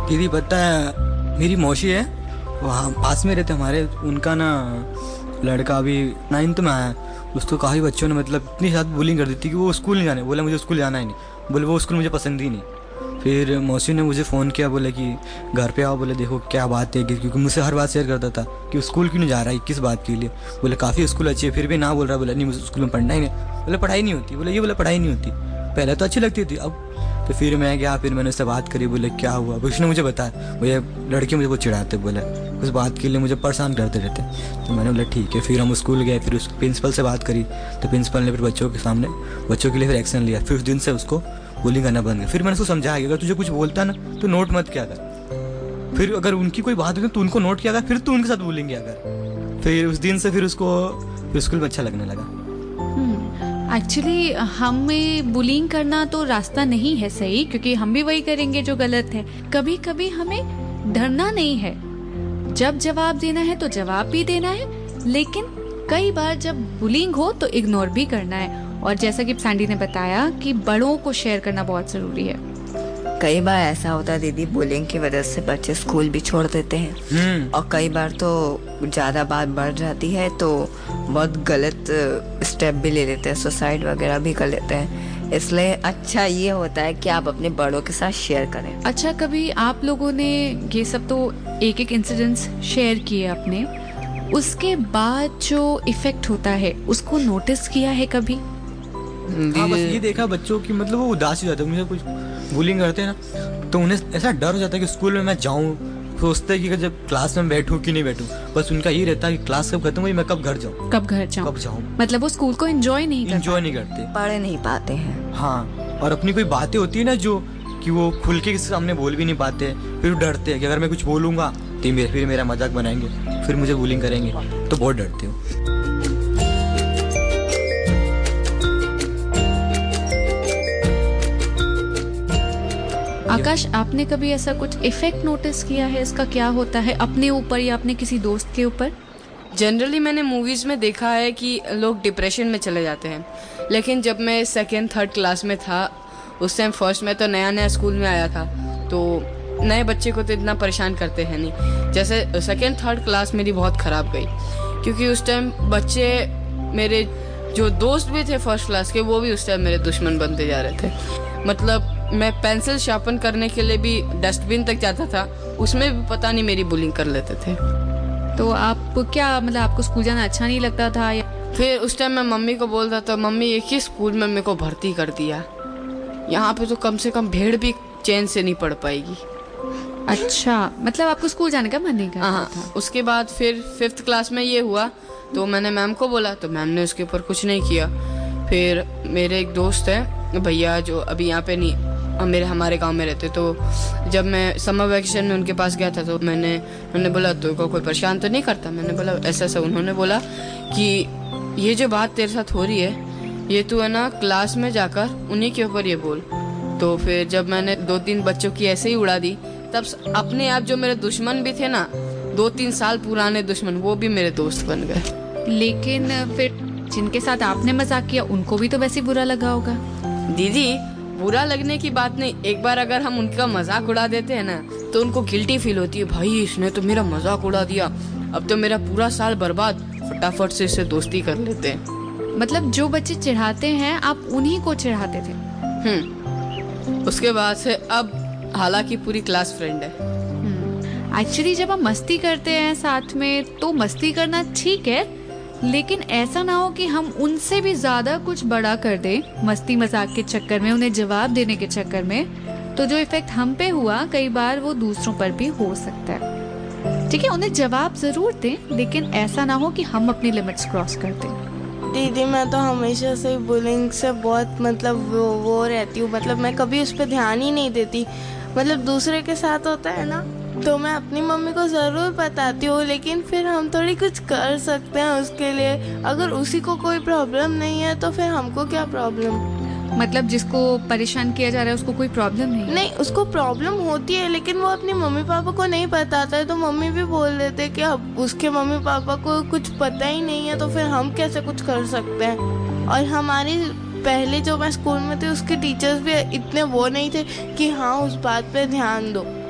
दीदी पता है, मेरी मौसी है, वहाँ पास में रहते हमारे, उनका ना लड़का अभी 9th में आया है। उसको काफ़ी बच्चों ने मतलब इतनी ज़्यादा बुलिंग कर दी थी कि वो स्कूल नहीं जाने, बोला मुझे स्कूल जाना ही नहीं, बोले वो स्कूल मुझे पसंद ही नहीं। फिर मौसी ने मुझे फ़ोन किया, बोले कि घर पे आओ, बोले देखो क्या बात है, क्योंकि मुझसे हर बात शेयर करता था कि स्कूल क्यों नहीं जा रहा है, किस बात के लिए। बोले काफ़ी स्कूल अच्छी है, फिर भी ना बोल रहा। बोला नहीं मुझे स्कूल में पढ़ना ही नहीं। बोले पढ़ाई नहीं होती। बोले ये बोला पढ़ाई नहीं होती, पहले तो अच्छी लगती थी अब। तो फिर मैं गया, फिर मैंने उससे बात करी, बोले क्या हुआ। उसने मुझे बताया भैया लड़के मुझे बहुत चिढ़ाते, बोले उस बात के लिए मुझे परेशान करते रहते। तो मैंने बोला ठीक है। फिर हम स्कूल गए, फिर उस प्रिंसिपल से बात करी, तो प्रिंसिपल ने फिर बच्चों के सामने बच्चों के लिए फिर एक्शन लिया। फिर उस दिन से उसको बुलिंग करना बंद किया। फिर मैंने उसको समझाया कि अगर तुझे कुछ बोलता ना तो नोट मत किया कर, फिर अगर उनकी कोई बात होती तो उनको नोट किया कर, फिर तू उनके साथ बुलिंग किया कर। फिर उस दिन से फिर उसको फिर स्कूल में अच्छा लगने लगा। एक्चुअली हमें बुलिंग करना तो रास्ता नहीं है सही, क्योंकि हम भी वही करेंगे जो गलत है। कभी कभी हमें डरना नहीं है, जब जवाब देना है तो जवाब भी देना है, लेकिन कई बार जब बुलिंग हो तो इग्नोर भी करना है। और जैसा कि सैंडी ने बताया कि बड़ों को शेयर करना बहुत जरूरी है। कई बार ऐसा होता है दीदी, बुलिंग की वजह से बच्चे स्कूल भी छोड़ देते हैं, और कई बार तो ज़्यादा बात बढ़ जाती है तो बहुत गलत स्टेप भी ले लेते हैं, सुसाइड वगैरह भी कर लेते हैं। इसलिए अच्छा ये होता है कि आप अपने बड़ों के साथ शेयर करें। अच्छा, कभी आप लोगों ने ये सब तो एक एक इंसिडेंट्स शेयर किए अपने, उसके बाद जो इफेक्ट होता है उसको नोटिस किया है कभी? हाँ, बस ये देखा बच्चों की मतलब वो उदास हो जाते हैं, मुझे कुछ बुलिंग करते हैं ना तो उन्हें ऐसा डर हो जाता है कि स्कूल में मैं जाऊँ, सोचते हैं कि जब क्लास में बैठूं कि नहीं बैठूं। बस उनका ये रहता है कि क्लास कब खत्म हुई, मैं कब घर जाऊं। मतलब वो स्कूल को एंजॉय नहीं करते, पढ़ नहीं पाते हैं। हाँ, और अपनी कोई बातें होती है ना जो कि वो खुल के किसी सामने बोल भी नहीं पाते, फिर डरते हैं कि अगर मैं कुछ बोलूंगा तो फिर मेरा मजाक बनाएंगे, फिर मुझे बुलिंग करेंगे, तो बहुत डरते हो। आकाश, आपने कभी ऐसा कुछ इफेक्ट नोटिस किया है? इसका क्या होता है अपने ऊपर या अपने किसी दोस्त के ऊपर? जनरली मैंने मूवीज़ में देखा है कि लोग डिप्रेशन में चले जाते हैं, लेकिन जब मैं 2nd 3rd क्लास में था, उस टाइम फर्स्ट में तो नया स्कूल में आया था, तो नए बच्चे को तो इतना परेशान करते हैं नहीं। जैसे 2nd 3rd क्लास मेरी बहुत ख़राब गई, क्योंकि उस टाइम बच्चे मेरे जो दोस्त भी थे फर्स्ट क्लास के, वो भी उस टाइम मेरे दुश्मन बनते जा रहे थे। मतलब मैं पेंसिल शार्पन करने के लिए भी डस्टबिन तक जाता था, उसमें भी पता नहीं मेरी बुलिंग कर लेते थे। तो आप क्या मतलब आपको स्कूल जाना अच्छा नहीं लगता था या? फिर उस टाइम मैं मम्मी को बोलता था, मम्मी एक ही स्कूल में मेरे को भर्ती कर दिया, यहाँ पे तो कम से कम भेड़ भी चैन से नहीं पढ़ पाएगी। अच्छा, मतलब आपको स्कूल जाने का मन नहीं करता था? उसके बाद फिर 5th क्लास में ये हुआ तो मैंने मैम को बोला, तो मैम ने उसके ऊपर कुछ नहीं किया। फिर मेरे एक दोस्त है भैया जो अभी यहाँ पे नहीं हमारे गांव में रहते, तो जब मैं समर वैकेशन में उनके पास गया था तो मैंने बोला तो कोई परेशान तो नहीं करता? मैंने बोला ऐसा। उन्होंने बोला कि ये जो बात तेरे साथ हो रही है, ये तू है ना क्लास में जाकर उन्हीं के ऊपर ये बोल। तो फिर जब मैंने 2-3 बच्चों की ऐसे ही उड़ा दी, तब अपने आप जो मेरे दुश्मन भी थे ना, 2-3 साल पुराने दुश्मन, वो भी मेरे दोस्त बन गए। लेकिन फिर जिनके साथ आपने मजाक किया उनको भी तो वैसे बुरा लगा होगा? दीदी, बुरा लगने की बात नहीं, एक बार अगर हम उनका मजाक उड़ा देते हैं ना तो उनको गिल्टी फील होती है, भाई इसने तो मेरा मजाक उड़ा दिया, अब तो मेरा पूरा साल बर्बाद, फटाफट से इससे दोस्ती कर लेते हैं। मतलब जो बच्चे चिढ़ाते हैं आप उन्हीं को चिढ़ाते थे? उसके बाद से अब हालांकि पूरी क्लास फ्रेंड है। एक्चुअली जब हम मस्ती करते हैं साथ में तो मस्ती करना ठीक है, लेकिन ऐसा ना हो कि हम उनसे भी ज्यादा कुछ बड़ा कर दें मस्ती मजाक के चक्कर में, उन्हें जवाब देने के चक्कर में। तो जो इफेक्ट हम पे हुआ कई बार वो दूसरों पर भी हो सकता है। ठीक है, उन्हें जवाब जरूर दें, लेकिन ऐसा ना हो कि हम अपनी लिमिट्स क्रॉस कर दें। दीदी, मैं तो हमेशा से बुलिंग से बहुत मतलब वो रहती हूँ, मतलब मैं कभी उस पर ध्यान ही नहीं देती। मतलब दूसरे के साथ होता है ना तो मैं अपनी मम्मी को ज़रूर बताती हूँ, लेकिन फिर हम थोड़ी कुछ कर सकते हैं उसके लिए। अगर उसी को कोई प्रॉब्लम नहीं है तो फिर हमको क्या प्रॉब्लम? मतलब जिसको परेशान किया जा रहा है उसको कोई प्रॉब्लम नहीं, उसको प्रॉब्लम होती है, लेकिन वो अपनी मम्मी पापा को नहीं बताता है, तो मम्मी भी बोल देते कि अब उसके मम्मी पापा को कुछ पता ही नहीं है, तो फिर हम कैसे कुछ कर सकते हैं। और हमारी पहले जो मैं स्कूल में थी उसके टीचर्स भी इतने वो नहीं थे कि हाँ उस बात पे ध्यान दो।